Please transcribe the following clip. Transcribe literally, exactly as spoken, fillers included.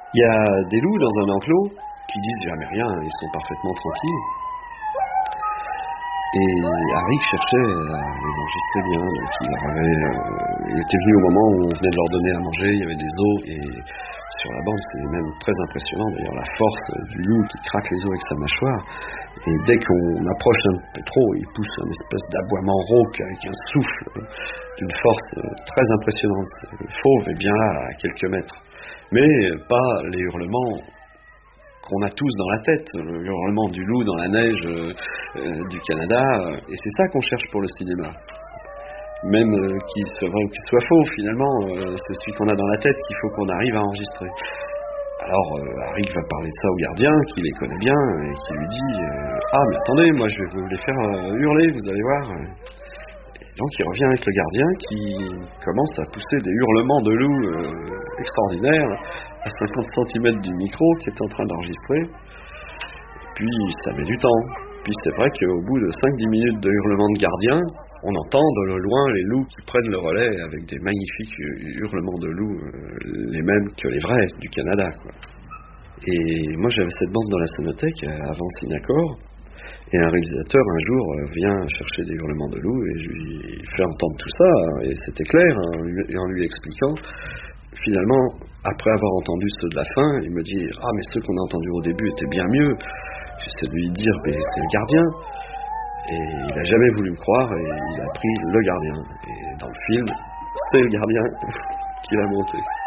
Il y a des loups dans un enclos qui disent jamais rien, ils sont parfaitement tranquilles. Et Harry cherchait à les enregistrer bien, donc il, avait, euh, il était venu au moment où on venait de leur donner à manger, il y avait des os, et sur la bande c'est même très impressionnant d'ailleurs la force du loup qui craque les os avec sa mâchoire, et dès qu'on approche un peu trop, il pousse un espèce d'aboiement rauque avec un souffle d'une force très impressionnante. Le fauve est bien là à quelques mètres, mais pas les hurlements qu'on a tous dans la tête, le hurlement du loup dans la neige euh, euh, du Canada, euh, et c'est ça qu'on cherche pour le cinéma. Même euh, qu'il soit vrai ou qu'il soit faux, finalement, euh, c'est celui qu'on a dans la tête qu'il faut qu'on arrive à enregistrer. Alors euh, Harry va parler de ça au gardien, qui les connaît bien, et qui lui dit euh, ah mais attendez, moi je vais vous les faire euh, hurler, vous allez voir. Et donc il revient avec le gardien qui commence à pousser des hurlements de loup euh, extraordinaires à cinquante centimètres du micro qui est en train d'enregistrer. Et puis ça met du temps. Puis c'est vrai qu'au bout de cinq dix minutes de hurlements de gardien, on entend de loin les loups qui prennent le relais avec des magnifiques hurlements de loups, euh, les mêmes que les vrais du Canada, quoi. Et moi j'avais cette bande dans la Cinémathèque avant Cinacor, et un réalisateur un jour vient chercher des hurlements de loups et je lui fais entendre tout ça, et c'était clair, hein, et en lui expliquant. Finalement, après avoir entendu ceux de la fin, il me dit « Ah, mais ceux qu'on a entendus au début étaient bien mieux. » J'essaie de lui dire « Mais c'est le gardien. » Et il n'a jamais voulu me croire et il a pris le gardien. Et dans le film, c'est le gardien qui l'a monté.